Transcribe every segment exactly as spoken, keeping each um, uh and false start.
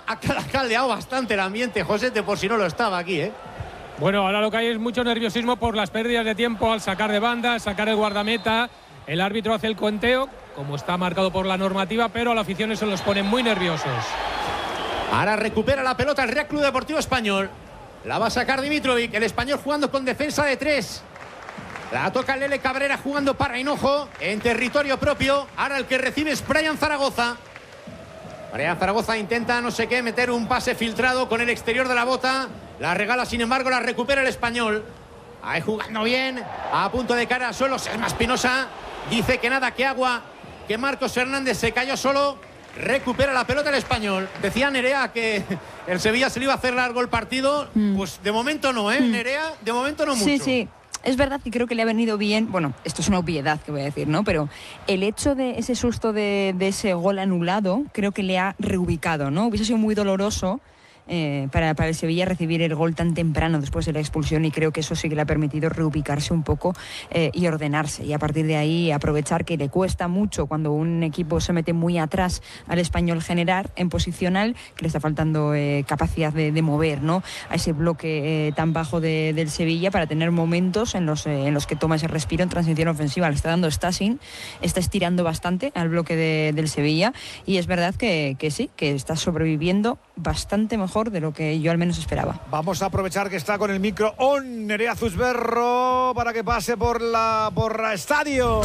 ha caldeado bastante el ambiente, Josete, por si no lo estaba aquí, ¿eh? Bueno, ahora lo que hay es mucho nerviosismo por las pérdidas de tiempo al sacar de banda, sacar el guardameta. El árbitro hace el conteo, como está marcado por la normativa, pero a la afición eso los pone muy nerviosos. Ahora recupera la pelota el Real Club Deportivo Español. La va a sacar Dimitrovic, el español jugando con defensa de tres. La toca Lele Cabrera jugando para Hinojo en territorio propio. Ahora el que recibe es Brian Zaragoza. Brian Zaragoza intenta no sé qué, meter un pase filtrado con el exterior de la bota. La regala, sin embargo, la recupera el español. Ahí jugando bien, a punto de cara a suelo. Sesma Espinosa dice que nada, que agua, que Marcos Fernández se cayó solo. Recupera la pelota el español. Decía Nerea que el Sevilla se le iba a hacer largo el partido. Mm. Pues de momento no, ¿eh? Mm. Nerea, de momento no mucho. Sí, sí. Es verdad que creo que le ha venido bien, bueno, esto es una obviedad que voy a decir, ¿no? Pero el hecho de ese susto de, de ese gol anulado, creo que le ha reubicado, ¿no? Hubiese sido muy doloroso eh, para, para el Sevilla recibir el gol tan temprano después de la expulsión, y creo que eso sí que le ha permitido reubicarse un poco eh, y ordenarse, y a partir de ahí aprovechar que le cuesta mucho cuando un equipo se mete muy atrás al Español generar en posicional, que le está faltando eh, capacidad de, de mover, ¿no? A ese bloque eh, tan bajo de, del Sevilla, para tener momentos en los, eh, en los que toma ese respiro en transición ofensiva. Le está dando Stassin, está estirando bastante al bloque de, del Sevilla, y es verdad que, que sí, que está sobreviviendo bastante mejor de lo que yo al menos esperaba. Vamos a aprovechar que está con el micro on Nerea Zusberro para que pase por la porra estadio.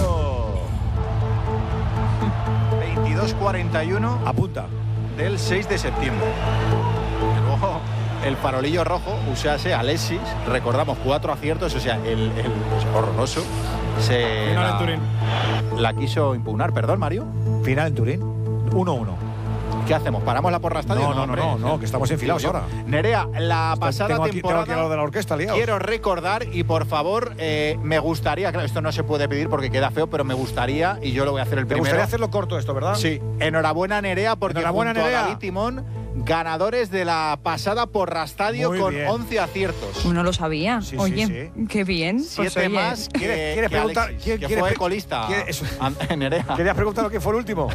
veintidós cuarenta y uno apunta del seis de septiembre. Y luego el farolillo rojo, usase Alexis, recordamos cuatro aciertos, o sea, el, el es horroroso. Se Final la, en Turín. La quiso impugnar, perdón, Mario. Final en Turín, uno uno. ¿Qué hacemos? ¿Paramos la porra estadio? No, no, no, no, no, no, que estamos enfilados ahora. Nerea, la pasada tengo aquí, temporada... Tengo aquí lo de la orquesta, liados. Quiero recordar, y por favor, eh, me gustaría, claro, esto no se puede pedir porque queda feo, pero me gustaría, y yo lo voy a hacer el ¿Te primero. Me gustaría hacerlo corto esto, ¿verdad? Sí. Enhorabuena, Nerea, porque Enhorabuena, junto Nerea. a David Timón, ganadores de la pasada porra estadio Muy con bien. once aciertos. No lo sabía. Sí, sí, Oye, sí. qué bien. Siete Pues, oye, más que, ¿Quiere- quiere que preguntar- Alexis, quién que quiere fue pre- colista. quiere- eso- Nerea. ¿Querías preguntar quién fue el último?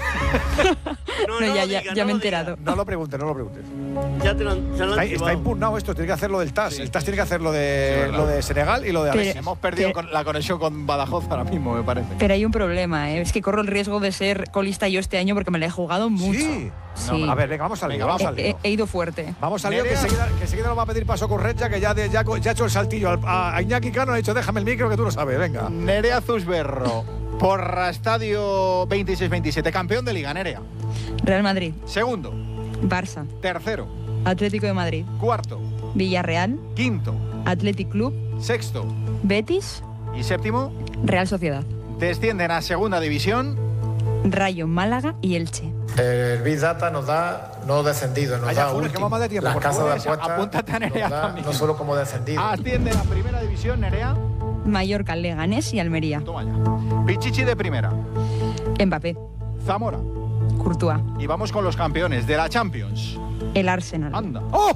No, no, ya, ya, ya me he enterado. No lo preguntes, no lo preguntes. Ya te lo, han- se lo han Está, está impugnado esto, tiene que hacer lo del T A S. Sí. El T A S tiene que hacer lo de, Sí, verdad. lo de Senegal y lo de Pero- Alexis. Hemos perdido Pero- con la conexión con Badajoz ahora mismo, me parece. Pero hay un problema, ¿eh? Es que corro el riesgo de ser colista yo este año porque me la he jugado mucho. Sí. Sí. No, a ver, venga, vamos al lío, Venga, vamos al He, lío. he- he ido fuerte. Vamos al lío, que Nerea. enseguida, que enseguida nos va a pedir paso con Recha, que ya, de, ya, ya ha hecho el saltillo. Al- A, a Iñaki Cano le ha dicho, déjame el micro que tú lo sabes, venga. Nerea Zusberro, porra estadio veintiséis veintisiete, campeón de Liga, Nerea. Real Madrid, Segundo, Barça, tercero, Atlético de Madrid, cuarto, Villarreal, quinto, Athletic Club, sexto Betis, y séptimo Real Sociedad, descienden a segunda división. Rayo, Málaga y Elche. El Big Data nos da no descendido, nos Vaya, da Funes, que último. vamos de tiempo, Las por casas de favor. apuestas Apúntate a Nerea nos da también. no solo como descendido. Asciende a primera división, Nerea. Mallorca, Leganés y Almería. Toma ya. Pichichi de primera. Mbappé, Zamora. Courtois, Y vamos con los campeones de la Champions. el Arsenal, Anda. ¡Oh!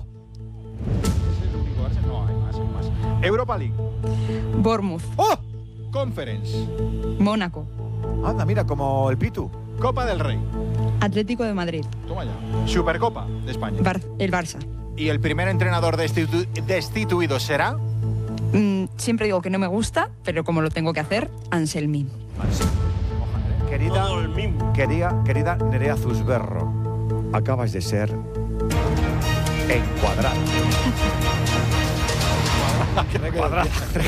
¿Es el único Arsenal? No, hay más, hay más. Europa League. Bournemouth, ¡Oh! Conference. Mónaco, Anda, mira, como el Pitu. Copa del Rey. Atlético de Madrid, Toma ya. Supercopa de España. Bar- el Barça. Y el primer entrenador destitu- destituido será... Mm, siempre digo que no me gusta, pero como lo tengo que hacer, Anselmi. Querida, todo el mismo. querida, querida Nerea Zusberro, acabas de ser encuadrada. Encuadrada.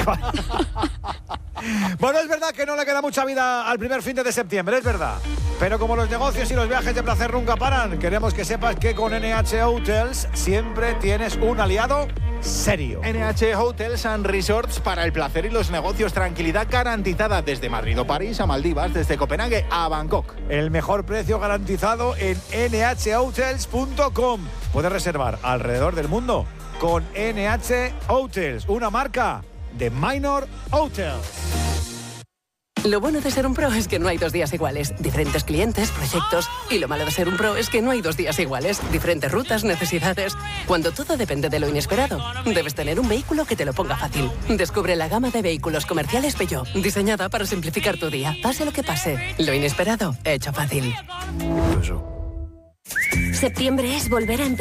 Bueno, es verdad que no le queda mucha vida al primer fin de septiembre, es verdad. Pero como los negocios y los viajes de placer nunca paran, queremos que sepas que con N H Hotels siempre tienes un aliado serio. N H Hotels and Resorts, para el placer y los negocios, tranquilidad garantizada desde Madrid o París a Maldivas, desde Copenhague a Bangkok. El mejor precio garantizado en N H hotels punto com. Puedes reservar alrededor del mundo con N H Hotels, una marca de Minor Hotels. Lo bueno de ser un pro es que no hay dos días iguales. Diferentes clientes, proyectos. Y lo malo de ser un pro es que no hay dos días iguales. Diferentes rutas, necesidades. Cuando todo depende de lo inesperado, debes tener un vehículo que te lo ponga fácil. Descubre la gama de vehículos comerciales Peugeot, diseñada para simplificar tu día. Pase lo que pase, lo inesperado, hecho fácil. Septiembre es volver a empezar.